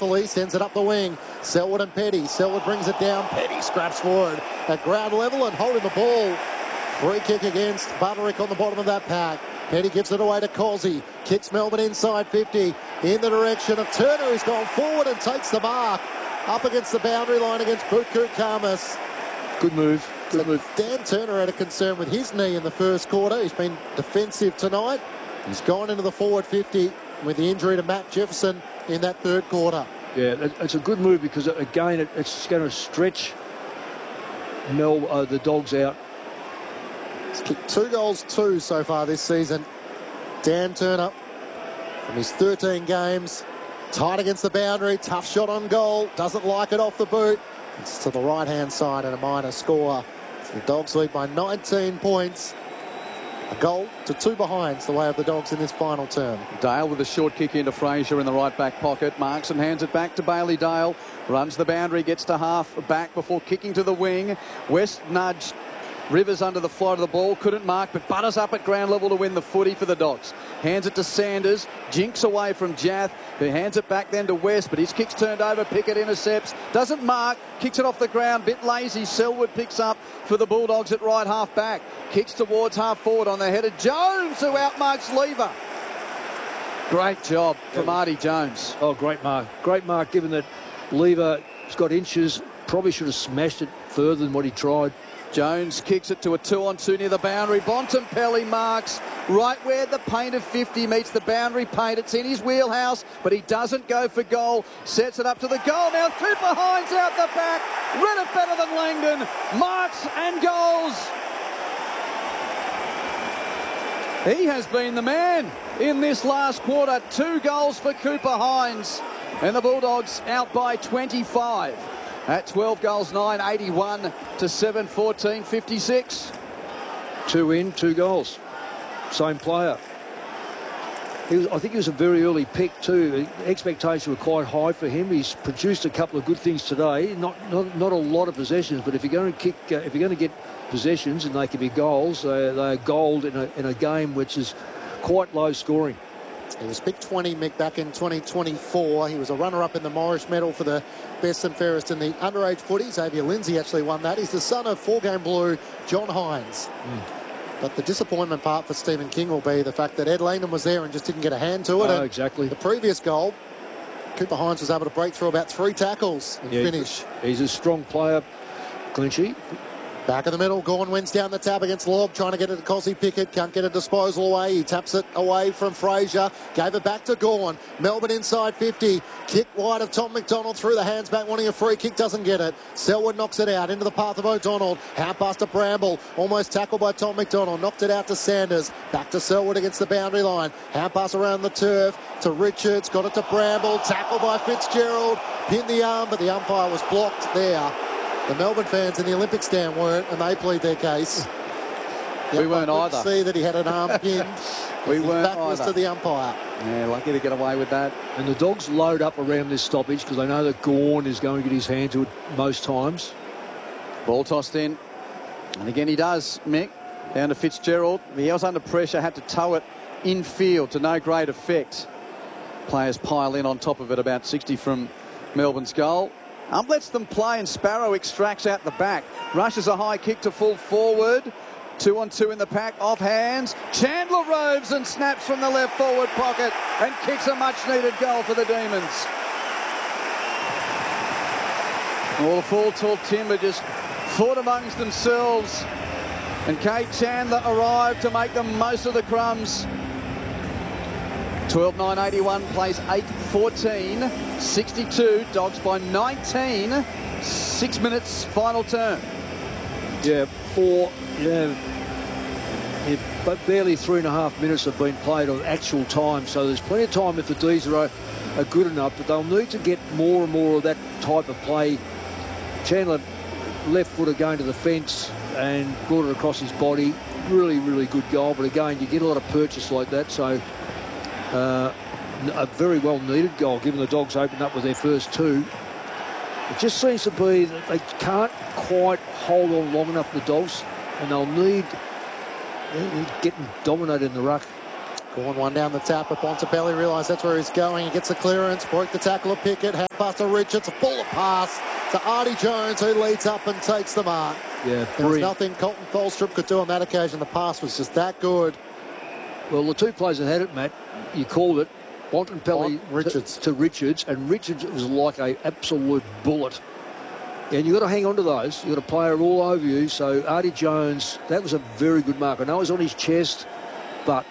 successfully, sends it up the wing. Selwood and Petty. Selwood brings it down. Petty scraps forward at ground level and holding the ball. Free kick against Butterick on the bottom of that pack. Petty gives it away to Cozzy. Kicks Melbourne inside 50 in the direction of Turner, who's gone forward and takes the mark up against the boundary line against Butku Khamis. Good move. Good move. Dan Turner had a concern with his knee in the first quarter. He's been defensive tonight. He's gone into the forward 50 with the injury to Matt Jefferson in that third quarter. Yeah, it's a good move because, again, it's going to stretch the Dogs out. He's kicked 2 goals, 2 so far this season. Dan Turner, from his 13 games, tight against the boundary, tough shot on goal, doesn't like it off the boot. It's to the right-hand side and a minor score. The Dogs lead by 19 points. A goal to 2 behinds the way of the Dogs in this final term. Dale with a short kick into Fraser in the right back pocket. Marks and hands it back to Bailey Dale. Runs the boundary, gets to half back before kicking to the wing. West nudged Rivers under the flight of the ball, couldn't mark, but butters up at ground level to win the footy for the Dogs. Hands it to Sanders, jinks away from Jath, who hands it back then to West, but his kick's turned over, Pickett intercepts, doesn't mark, kicks it off the ground, bit lazy. Selwood picks up for the Bulldogs at right half back, kicks towards half forward on the head of Jones, who outmarks Lever. Great job from Artie Jones. Oh, great mark. Great mark, given that Lever's got inches, probably should have smashed it further than what he tried. Jones kicks it to a 2-on-2 near the boundary. Bontempelli marks right where the paint of 50 meets the boundary paint. It's in his wheelhouse, but he doesn't go for goal. Sets it up to the goal. Now Cooper Hines out the back. Read it better than Langdon. Marks and goals. He has been the man in this last quarter. 2 goals for Cooper Hines. And the Bulldogs out by 25. At 12 goals, 9, 81 to 7, 14, 56. 2 in, 2 goals. Same player. I think he was a very early pick too. Expectations were quite high for him. He's produced a couple of good things today. Not a lot of possessions, but if you're going to get possessions and they can be goals, they are gold in a game which is quite low scoring. He was picked 20, Mick, back in 2024. He was a runner-up in the Morris Medal for the best and fairest in the underage footy. Xavier Lindsay actually won that. He's the son of 4-game blue John Hines. But the disappointment part for Stephen King will be the fact that Ed Langdon was there and just didn't get a hand to it. Oh, exactly. The previous goal, Cooper Hines was able to break through about 3 tackles and finish. He's a strong player, Clinchy. Back in the middle, Gawn wins down the tap against Lobb, trying to get it to Cozzy Pickett, can't get a disposal away. He taps it away from Fraser, gave it back to Gawn. Melbourne inside 50, kick wide of Tom McDonald through the hands back, wanting a free kick, doesn't get it. Selwood knocks it out into the path of O'Donnell. Hand pass to Bramble, almost tackled by Tom McDonald, knocked it out to Sanders. Back to Selwood against the boundary line. Hand pass around the turf to Richards, got it to Bramble, tackled by Fitzgerald, pinned the arm, but the umpire was blocked there. The Melbourne fans in the Olympic stand weren't, and they plead their case. We weren't either. See that he had an arm pinned. We weren't back was either. to the umpire. Yeah, lucky to get away with that. And the Dogs load up around this stoppage because they know that Gawn is going to get his hand to it most times. Ball tossed in. And again he does, Mick. Down to Fitzgerald. He was under pressure, had to tow it infield to no great effect. Players pile in on top of it, about 60 from Melbourne's goal. Lets them play, and Sparrow extracts out the back. Rushes a high kick to full forward. 2-on-2 in the pack, off hands. Chandler roves and snaps from the left forward pocket and kicks a much-needed goal for the Demons. All the full tall Timber just fought amongst themselves, and Kate Chandler arrived to make the most of the crumbs. 12-9-81 plays 8-14, 62, Dogs by 19, 6 minutes final turn. But barely 3.5 minutes have been played on actual time, so there's plenty of time if the D's are good enough, but they'll need to get more and more of that type of play. Chandler left footer going to the fence and brought it across his body. Really, really good goal, but again, you get a lot of purchase like that, so a very well needed goal given the Dogs opened up with their first 2. It just seems to be that they can't quite hold on long enough, the Dogs, and they'll need getting dominated in the ruck. Gorn one down the tap, but Bontempelli realised that's where he's going. He gets a clearance, broke the tackle of Pickett, hand pass to Richards, a bullet pass to Artie Jones, who leads up and takes the mark. Yeah, there was nothing Colton Tholstrup could do on that occasion. The pass was just that good. Well, the two players that had it, Matt, you called it, Bontempelli to Richards, and Richards was like an absolute bullet. And you've got to hang on to those. You've got a player all over you. So Artie Jones, that was a very good mark. I know it was on his chest, but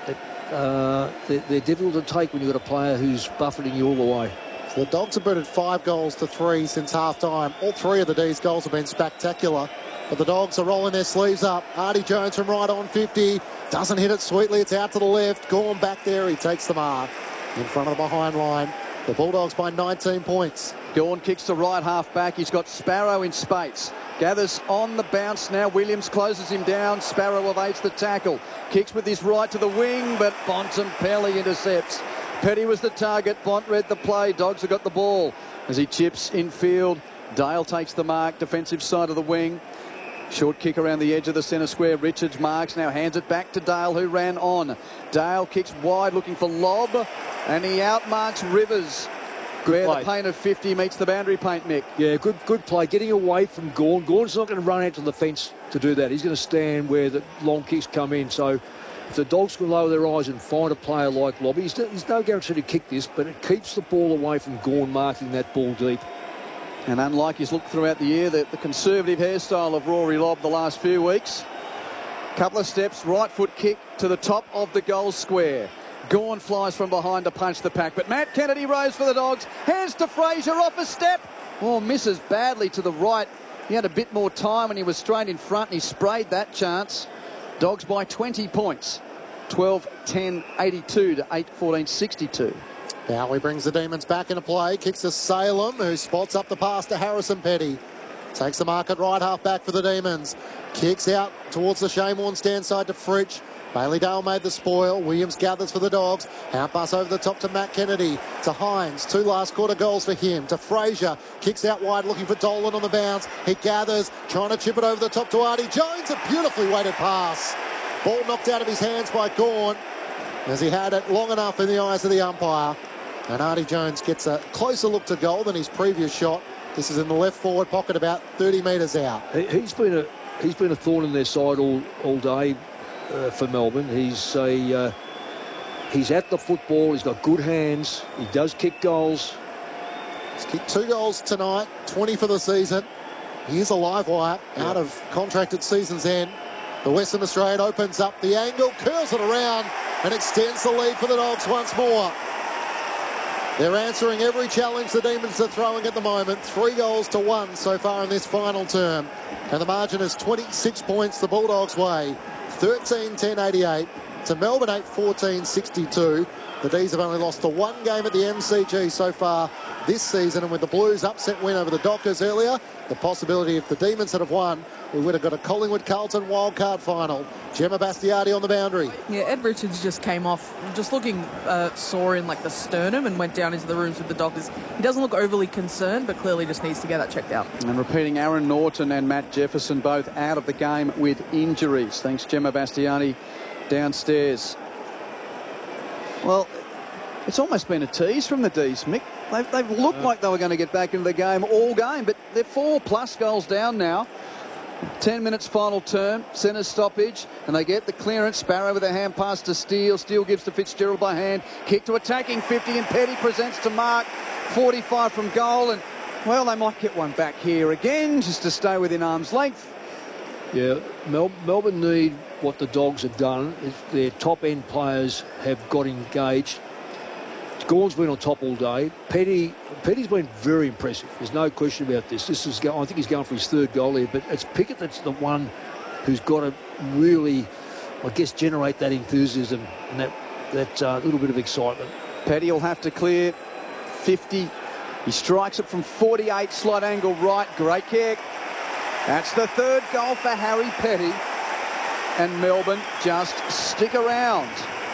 they're difficult to take when you've got a player who's buffeting you all the way. So the Dogs have booted 5 goals to 3 since half-time. All 3 of the D's goals have been spectacular. But the Dogs are rolling their sleeves up. Artie Jones from right on 50. Doesn't hit it sweetly. It's out to the left. Gorn back there. He takes the mark in front of the behind line. The Bulldogs by 19 points. Gorn kicks to right half back. He's got Sparrow in space. Gathers on the bounce now. Williams closes him down. Sparrow evades the tackle. Kicks with his right to the wing, but Bontempelli intercepts. Petty was the target. Bont read the play. Dogs have got the ball as he chips in field. Dale takes the mark. Defensive side of the wing. Short kick around the edge of the centre square. Richards marks, now hands it back to Dale, who ran on. Dale kicks wide, looking for lob, and he outmarks Rivers. Where the paint of 50 meets the boundary paint, Mick. Yeah, good play. Getting away from Gorn. Gorn's not going to run out to the fence to do that. He's going to stand where the long kicks come in. So if the Dogs can lower their eyes and find a player like Lob, he's no guarantee to kick this, but it keeps the ball away from Gorn marking that ball deep. And unlike his look throughout the year, the conservative hairstyle of Rory Lobb the last few weeks. Couple of steps, right foot kick to the top of the goal square. Gorn flies from behind to punch the pack, but Matt Kennedy rose for the Dogs. Hands to Fraser off a step. Oh, misses badly to the right. He had a bit more time when he was straight in front and he sprayed that chance. Dogs by 20 points. 12-10-82 to 8-14-62. Bowley brings the Demons back into play. Kicks to Salem, who spots up the pass to Harrison Petty. Takes the mark at right half back for the Demons. Kicks out towards the Shane Warne stand side to Fritsch. Bailey Dale made the spoil. Williams gathers for the Dogs. Hand pass over the top to Matt Kennedy. To Hines. 2 last quarter goals for him. To Fraser. Kicks out wide looking for Dolan on the bounce. He gathers. Trying to chip it over the top to Artie Jones. A beautifully weighted pass. Ball knocked out of his hands by Gorn as he had it long enough in the eyes of the umpire. And Artie Jones gets a closer look to goal than his previous shot. This is in the left forward pocket about 30 metres out. He's been a thorn in their side all day for Melbourne. He's at the football. He's got good hands. He does kick goals. He's kicked 2 goals tonight, 20 for the season. He is a live wire out of contracted season's end. The Western Australian opens up the angle, curls it around and extends the lead for the Dogs once more. They're answering every challenge the Demons are throwing at the moment. 3 goals to 1 so far in this final term. And the margin is 26 points the Bulldogs' way. 13-10-88 to Melbourne 8-14-62. The D's have only lost to 1 game at the MCG so far this season. And with the Blues' upset win over the Dockers earlier, the possibility if the Demons had have won, we would have got a Collingwood-Carlton wildcard final. Gemma Bastiardi on the boundary. Yeah, Ed Richards just came off just looking sore in like the sternum and went down into the rooms with the doctors. He doesn't look overly concerned, but clearly just needs to get that checked out. And repeating, Aaron Norton and Matt Jefferson both out of the game with injuries. Thanks, Gemma Bastiani downstairs. Well, it's almost been a tease from the D's, Mick. They've looked like they were going to get back into the game all game, but they're 4+ goals down now. 10 minutes final term, centre stoppage, and they get the clearance. Sparrow with a hand pass to Steele. Steele gives to Fitzgerald by hand. Kick to attacking 50, and Petty presents to Mark. 45 from goal, and, well, they might get one back here again just to stay within arm's length. Yeah, Melbourne need what the Dogs have done. Their top-end players have got engaged. Gorn's been on top all day. Petty's been very impressive. There's no question about this. I think he's going for his 3rd goal here, but it's Pickett that's the one who's got to really, I guess, generate that enthusiasm and that little bit of excitement. Petty will have to clear 50. He strikes it from 48, slight angle right. Great kick. That's the 3rd goal for Harry Petty. And Melbourne just stick around.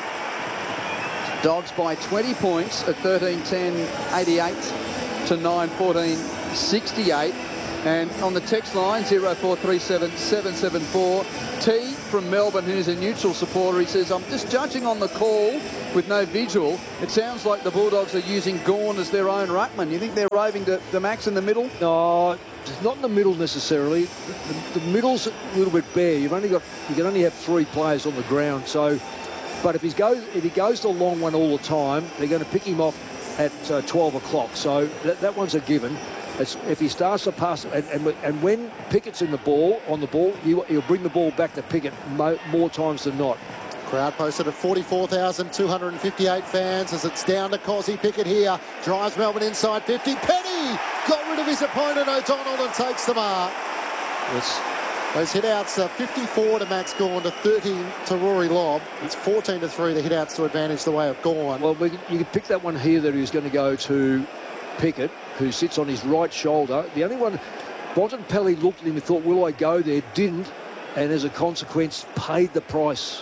Dogs by 20 points at 13-10-88 to 9-14-68. And on the text line, 0437 774, T from Melbourne, who's a neutral supporter, he says, I'm just judging on the call with no visual. It sounds like the Bulldogs are using Gawn as their own ruckman. You think they're roving to Max in the middle? No, not in the middle necessarily. The middle's a little bit bare. You can only have 3 players on the ground. So, but if he goes the long one all the time, they're going to pick him off at 12 o'clock. So that one's a given. If he starts to pass, and when Pickett's on the ball, he'll bring the ball back to Pickett more times than not. Crowd posted at 44,258 fans as it's down to Cozzy Pickett here. Drives Melbourne inside 50. Petty got rid of his opponent O'Donnell and takes the mark. Yes. Those hit-outs are 54 to Max Gawn to 13 to Rory Lobb. It's 14-3 the hit-outs to advantage the way of Gawn. Well, you could pick that one here that he was going to go to Pickett, who sits on his right shoulder. The only one, Bontempelli looked at him and thought, will I go there? Didn't, and as a consequence, paid the price.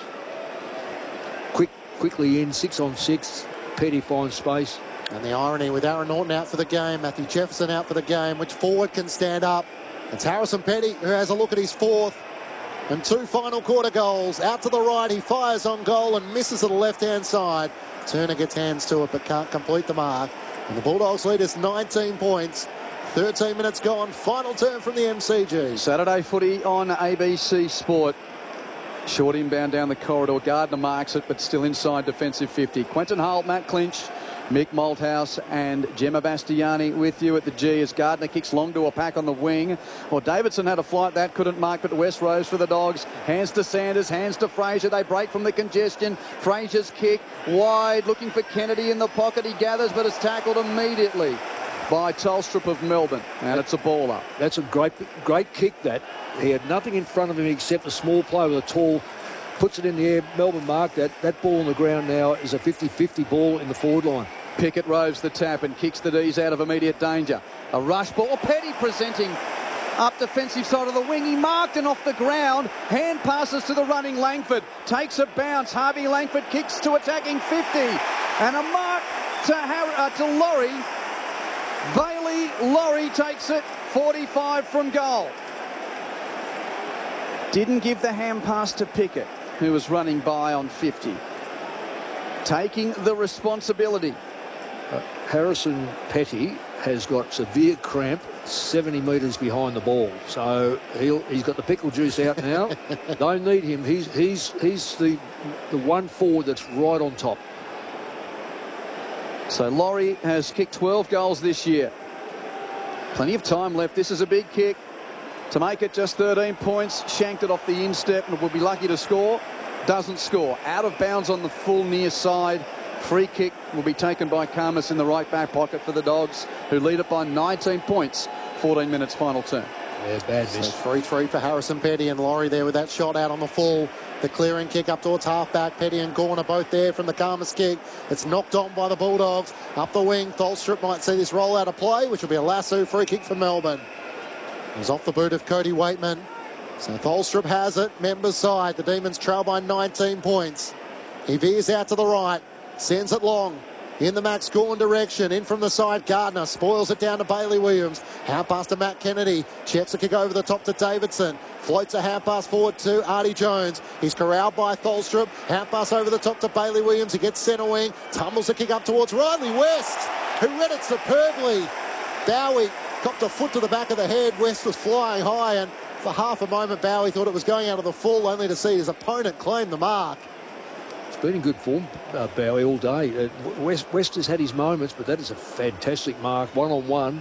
Quickly in, 6 on 6. Petty finds space. And the irony with Aaron Norton out for the game, Matthew Jefferson out for the game, which forward can stand up? It's Harrison Petty who has a look at his 4th and 2 final quarter goals. Out to the right, he fires on goal and misses to the left-hand side. Turner gets hands to it but can't complete the mark. And the Bulldogs lead us 19 points. 13 minutes gone. Final turn from the MCG. Saturday footy on ABC Sport. Short inbound down the corridor. Gardner marks it, but still inside defensive 50. Quentin Hult, Matt Clinch, Mick Malthouse and Gemma Bastiani with you at the G as Gardner kicks long to a pack on the wing. Well, Davidson had a flight that couldn't mark, but West Rose for the Dogs. Hands to Sanders, hands to Fraser. They break from the congestion. Fraser's kick wide, looking for Kennedy in the pocket. He gathers, but is tackled immediately by Tolstrup of Melbourne, and it's a baller. That's a great kick, that. He had nothing in front of him except a small player with a tall, puts it in the air. Melbourne marked that. That ball on the ground now is a 50-50 ball in the forward line. Pickett roves the tap and kicks the D's out of immediate danger. A rush ball. Petty presenting up defensive side of the wing. He marked and off the ground. Hand passes to the running Langford. Takes a bounce. Harvey Langford kicks to attacking 50. And a mark to Laurie. Bailey Laurie takes it 45 from goal. Didn't give the hand pass to Pickett, who was running by on 50. Taking the responsibility. Harrison Petty has got severe cramp 70 metres behind the ball. So he's got the pickle juice out now. Don't need him. He's the one forward that's right on top. So Laurie has kicked 12 goals this year. Plenty of time left. This is a big kick to make it just 13 points. Shanked it off the instep and will be lucky to score. Doesn't score. Out of bounds on the full near side. Free kick will be taken by Karmas in the right back pocket for the Dogs, who lead it by 19 points. 14 minutes final turn. Yeah, bad miss. So 3-3 for Harrison Petty and Laurie there with that shot out on the full. The clearing kick up towards half-back. Petty and Gawn are both there from the Karmas kick. It's knocked on by the Bulldogs. Up the wing, Tholstrup might see this roll out of play, which will be a lasso free kick for Melbourne. It was off the boot of Cody Waitman. So Tholstrup has it. Members side. The Demons trail by 19 points. He veers out to the right. Sends it long. In the Max Gawn direction. In from the side. Gardner spoils it down to Bailey Williams. Hand pass to Matt Kennedy. Checks a kick over the top to Davidson. Floats a hand pass forward to Artie Jones. He's corralled by Tholstrup. Hand pass over the top to Bailey Williams. He gets centre wing. Tumbles a kick up towards Riley West, who read it superbly. Bowie copped a foot to the back of the head. West was flying high, and for half a moment Bowie thought it was going out of the full, only to see his opponent claim the mark. It's been in good form, Bowie, all day. West has had his moments, but that is a fantastic mark. One-on-one.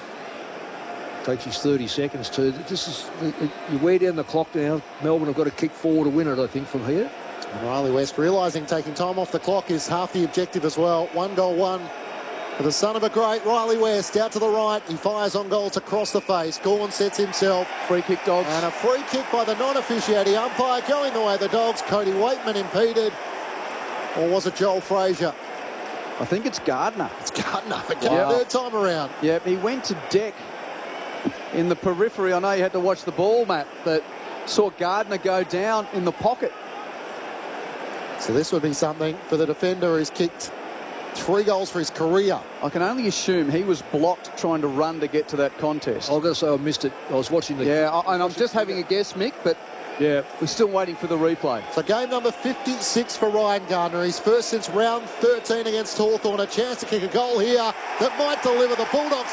Takes his 30 seconds to. You wear down the clock now. Melbourne have got to kick forward to win it, I think, from here. And Riley West realising taking time off the clock is half the objective as well. 1-1 for the son of a great, Riley West. Out to the right. He fires on goal to cross the face. Gawn sets himself. Free kick, Dogs. And a free kick by the non-officiating umpire going the way of the Dogs. Cody Waitman impeded. Or was it Joel Fraser? I think it's Gardner. It's Gardner again, third time around. Yep, he went to deck in the periphery. I know you had to watch the ball, Matt, but saw Gardner go down in the pocket. So this would be something for the defender who's kicked 3 goals for his career. I can only assume he was blocked trying to run to get to that contest. I've got to say I missed it. I was watching the... Yeah, and I'm just having a guess, Mick, but Yeah. we're still waiting for the replay. So game number 56 for Ryan Gardner. His first since round 13 against Hawthorn. A chance to kick a goal here that might deliver. The Bulldogs